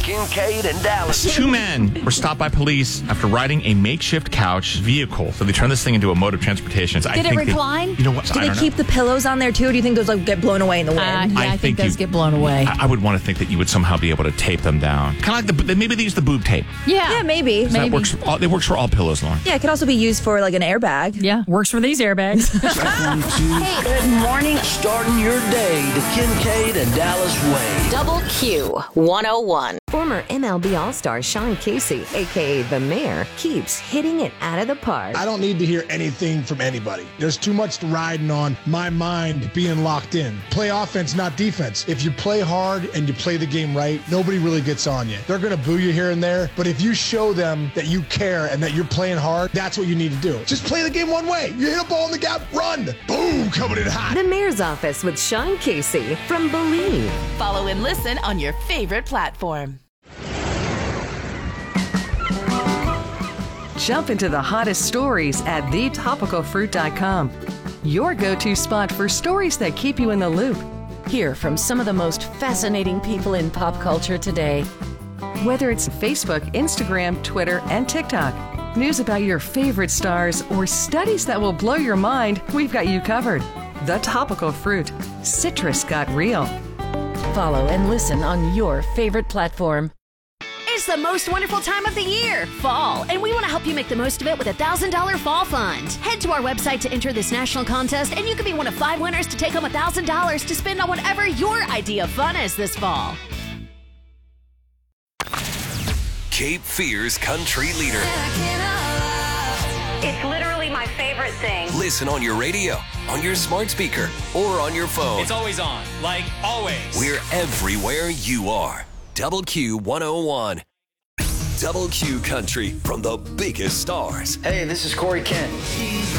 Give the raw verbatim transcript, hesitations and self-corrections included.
Kincaid and Dallas. Two men were stopped by police after riding a makeshift couch vehicle. So they turned this thing into a mode of transportation. So Did I it think recline? They, you know what? Do I they don't keep know. the pillows on there too, or do you think those like get blown away in the wind? Uh, yeah, I, I think, think those you- get blown away. I, I would want to think that you would somehow be able to tape them down. Kind of like the maybe they use the boob tape. yeah. Yeah, maybe. So that Maybe. works. For all, it works for all pillows, Lauren. Yeah, it could also be used for like an airbag. Yeah, works for these airbags. Good morning. Starting your day the Kincaid and Dallas way. Double Q one oh one. Former M L B All-Star Sean Casey, a k a. The Mayor, keeps hitting it out of the park. I don't need to hear anything from anybody. There's too much riding on my mind being locked in. Play offense, not defense. If you play hard and you play the game right, nobody really gets on you. They're going to boo you here and there, but if you show them that you care and that you're playing hard, that's what you need to do. Just play the game one way. You hit a ball in the gap, run. Boom, coming in hot. The Mayor's Office with Sean Casey from Believe. Follow and listen on your favorite platform. Jump into the hottest stories at the topical fruit dot com. Your go-to spot for stories that keep you in the loop. Hear from some of the most fascinating people in pop culture today. Whether it's Facebook, Instagram, Twitter, and TikTok, news about your favorite stars, or studies that will blow your mind, we've got you covered. The Topical Fruit. Citrus got real. Follow and listen on your favorite platform. It's the most wonderful time of the year, fall, and we want to help you make the most of it with a one thousand dollars Fall Fund. Head to our website to enter this national contest, and you could be one of five winners to take home one thousand dollars to spend on whatever your idea of fun is this fall. Cape Fear's country leader. It's literally my favorite thing. Listen on your radio, on your smart speaker, or on your phone. It's always on, like always. We're everywhere you are. Double Q one oh one. Double Q Country from the biggest stars. Hey, this is Corey Kent.